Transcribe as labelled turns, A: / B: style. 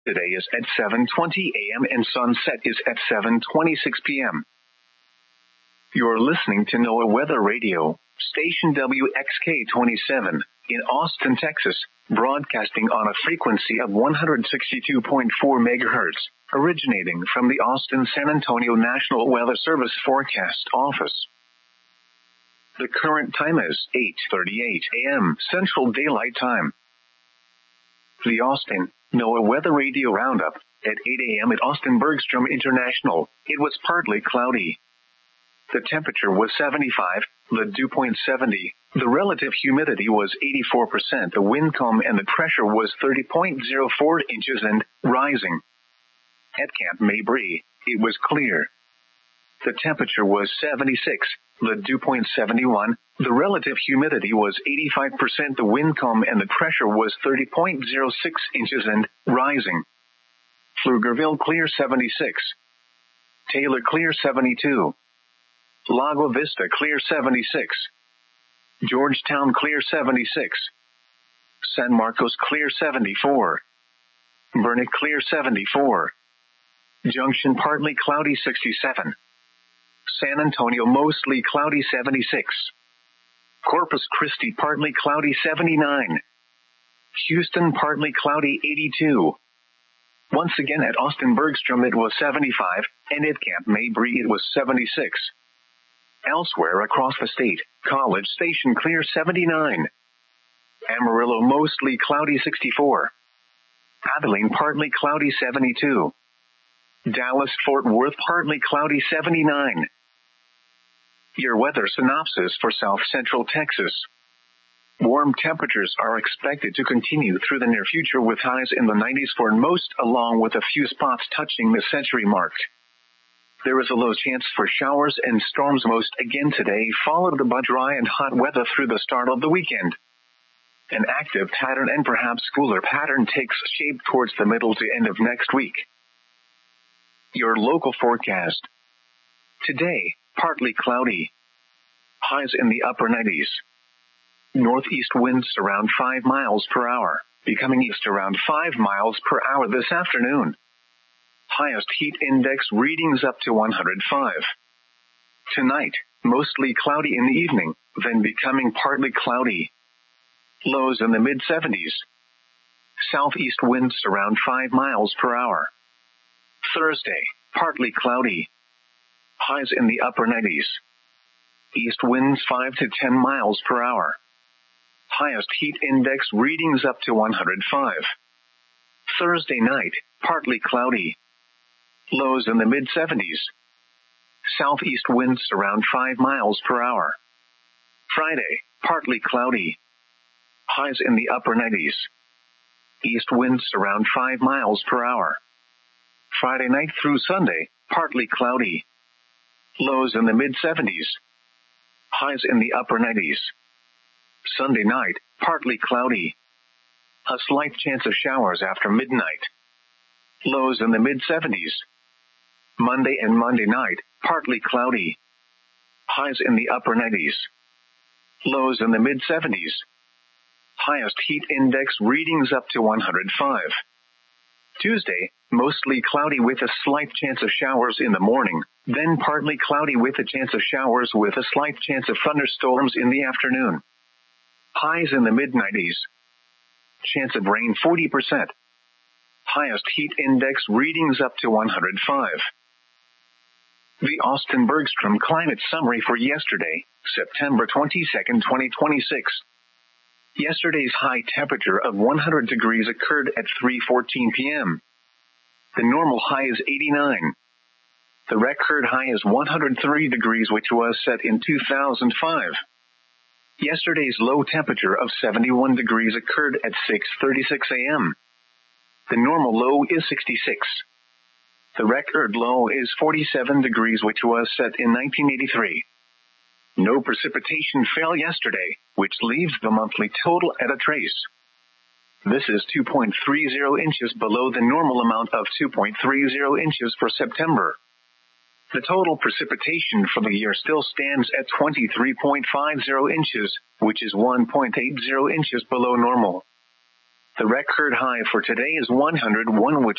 A: today is at 7:20 a.m. and sunset is at 7:26 p.m. You're listening to NOAA Weather Radio, station WXK-27, in Austin, Texas, broadcasting on a frequency of 162.4 megahertz, originating from the Austin-San Antonio National Weather Service Forecast Office. The current time is 8:38 a.m. Central Daylight Time. The Austin NOAA Weather Radio Roundup. At 8 a.m. at Austin Bergstrom International, it was partly cloudy. The temperature was 75, the dew point 70, the relative humidity was 84%, the wind calm and the pressure was 30.04 inches and rising. At Camp Mabry, it was clear. The temperature was 76, the dew point 71, the relative humidity was 85%, the wind calm and the pressure was 30.06 inches and rising. Pflugerville clear 76. Taylor clear 72. Lago Vista clear 76. Georgetown clear 76. San Marcos clear 74. Burnet clear 74. Junction partly cloudy 67. San Antonio mostly cloudy 76. Corpus Christi partly cloudy 79. Houston partly cloudy 82. Once again at Austin Bergstrom it was 75, and at Camp Mabry it was 76. Elsewhere across the state, College Station clear 79. Amarillo mostly cloudy 64. Abilene partly cloudy 72. Dallas-Fort Worth partly cloudy 79. Your weather synopsis for South Central Texas. Warm temperatures are expected to continue through the near future with highs in the 90s for most, along with a few spots touching the century mark. There is a low chance for showers and storms most again today, followed by dry and hot weather through the start of the weekend. An active pattern and perhaps cooler pattern takes shape towards the middle to end of next week. Your local forecast. Today, partly cloudy. Highs in the upper 90s. Northeast winds around 5 miles per hour, becoming east around 5 miles per hour this afternoon. Highest heat index readings up to 105. Tonight, mostly cloudy in the evening, then becoming partly cloudy. Lows in the mid-70s. Southeast winds around 5 miles per hour. Thursday, partly cloudy. Highs in the upper 90s. East winds 5 to 10 miles per hour. Highest heat index readings up to 105. Thursday night, partly cloudy. Lows in the mid-70s. Southeast winds around 5 miles per hour. Friday, partly cloudy. Highs in the upper 90s. East winds around 5 miles per hour. Friday night through Sunday, partly cloudy. Lows in the mid-70s. Highs in the upper 90s. Sunday night, partly cloudy. A slight chance of showers after midnight. Lows in the mid-70s. Monday and Monday night, partly cloudy. Highs in the upper 90s. Lows in the mid-70s. Highest heat index readings up to 105. Tuesday, mostly cloudy with a slight chance of showers in the morning, then partly cloudy with a chance of showers with a slight chance of thunderstorms in the afternoon. Highs in the mid-90s. Chance of rain 40%. Highest heat index readings up to 105. The Austin Bergstrom Climate Summary for yesterday, September 22, 2026. Yesterday's high temperature of 100 degrees occurred at 3:14 p.m. The normal high is 89. The record high is 103 degrees, which was set in 2005. Yesterday's low temperature of 71 degrees occurred at 6:36 a.m. The normal low is 66. The record low is 47 degrees, which was set in 1983. No precipitation fell yesterday, which leaves the monthly total at a trace. This is 2.30 inches below the normal amount of 2.30 inches for September. The total precipitation for the year still stands at 23.50 inches, which is 1.80 inches below normal. The record high for today is 101, which